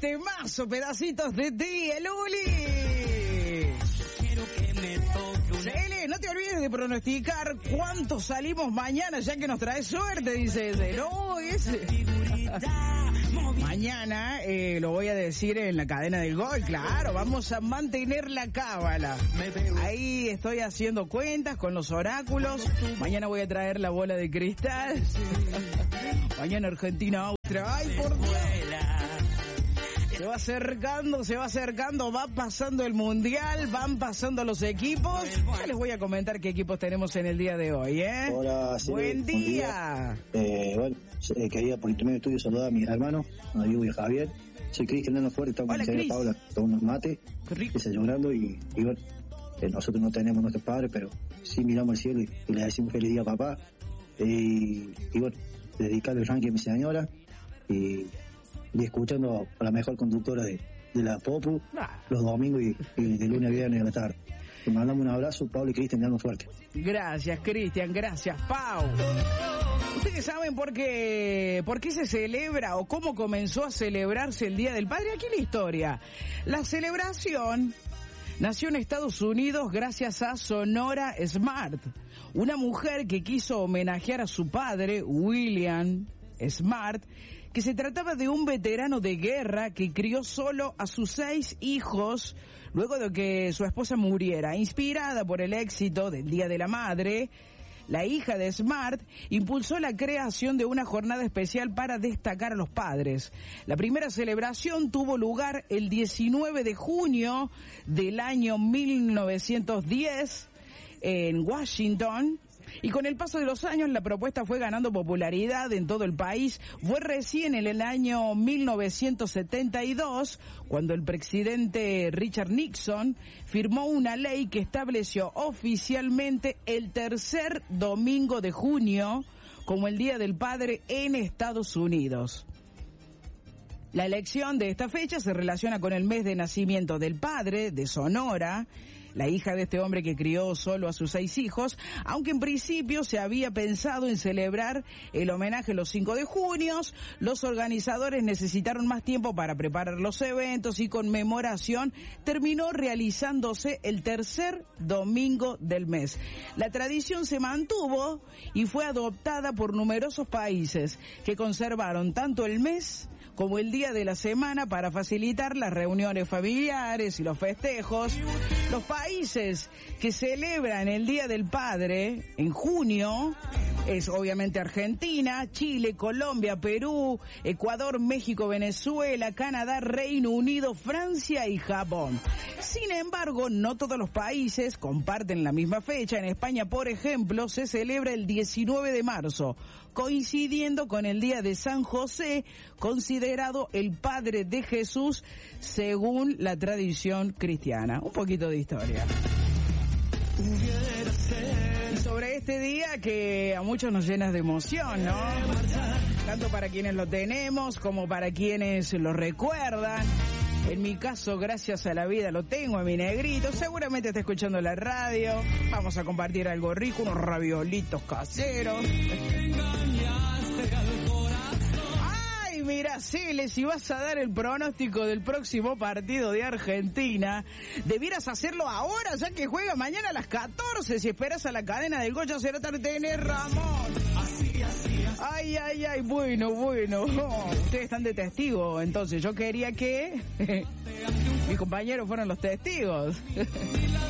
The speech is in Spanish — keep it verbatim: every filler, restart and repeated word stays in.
temazo, pedacitos de ti, el Uli. Quiero que me toque una... Cele, no te olvides de pronosticar cuánto salimos mañana, ya que nos trae suerte, dice ese. No, ese. Mañana eh, lo voy a decir en la cadena del gol, claro, vamos a mantener la cábala. Ahí estoy haciendo cuentas con los oráculos. Mañana voy a traer la bola de cristal. Mañana Argentina, Austria. ¡Ay, por Dios! Se va acercando, se va acercando, va pasando el mundial, van pasando los equipos. Ya les voy a comentar qué equipos tenemos en el día de hoy, ¿eh? Hola, sí, buen día. Buen día. Eh, bueno, eh, quería por intermedio estudio saludar a mis hermanos, a Diego y a Javier. Soy Cristian Dando Fuerte, estamos con mi Paula, tomando unos mates, desayunando y, y bueno, eh, nosotros no tenemos nuestros padres, pero sí miramos el cielo y, y les decimos feliz día, papá. Eh, y bueno, dedicarle el ranking a mi señora y... y escuchando a la mejor conductora de, de la Popu ah. los domingos y, y de lunes a viernes a la tarde. Te mandamos un abrazo, Pablo y Cristian, dando fuerte. Gracias, Cristian, gracias, Pau. ¿Ustedes saben por qué, por qué se celebra o cómo comenzó a celebrarse el Día del Padre? Aquí la historia. La celebración nació en Estados Unidos gracias a Sonora Smart, una mujer que quiso homenajear a su padre, William Smart, que se trataba de un veterano de guerra que crió solo a sus seis hijos luego de que su esposa muriera. Inspirada por el éxito del Día de la Madre, la hija de Smart impulsó la creación de una jornada especial para destacar a los padres. La primera celebración tuvo lugar el diecinueve de junio del año mil novecientos diez en Washington. Y con el paso de los años la propuesta fue ganando popularidad en todo el país. Fue recién en el año mil novecientos setenta y dos cuando el presidente Richard Nixon firmó una ley que estableció oficialmente el tercer domingo de junio como el Día del Padre en Estados Unidos. La elección de esta fecha se relaciona con el mes de nacimiento del padre de Sonora, la hija de este hombre que crió solo a sus seis hijos, aunque en principio se había pensado en celebrar el homenaje los cinco de junio, los organizadores necesitaron más tiempo para preparar los eventos y conmemoración terminó realizándose el tercer domingo del mes. La tradición se mantuvo y fue adoptada por numerosos países que conservaron tanto el mes como el día de la semana para facilitar las reuniones familiares y los festejos. Los países que celebran el Día del Padre en junio es obviamente Argentina, Chile, Colombia, Perú, Ecuador, México, Venezuela, Canadá, Reino Unido, Francia y Japón. Sin embargo, no todos los países comparten la misma fecha. En España, por ejemplo, se celebra el diecinueve de marzo, coincidiendo con el Día de San José, considerado el padre de Jesús según la tradición cristiana. Un poquito de historia. Y sobre este día que a muchos nos llena de emoción, ¿no? Tanto para quienes lo tenemos como para quienes lo recuerdan. En mi caso, gracias a la vida, lo tengo a mi negrito. Seguramente está escuchando la radio. Vamos a compartir algo rico, unos raviolitos caseros. Ay, mira, Cele, si vas a dar el pronóstico del próximo partido de Argentina, debieras hacerlo ahora, ya que juega mañana a las catorce. Si esperas a la cadena del Goya, será tarde tener Ramón. Así, así, así. Ay, ay, ay, bueno, bueno. Oh, ustedes están de testigo, entonces yo quería que mis compañeros fueran los testigos.